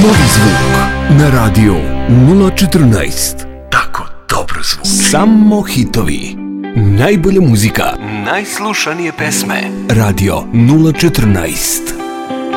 Novi zvuk na Radio 014. Tako dobro zvuči. Samo hitovi. Najbolja muzika. Najslušanije pesme. Radio 014.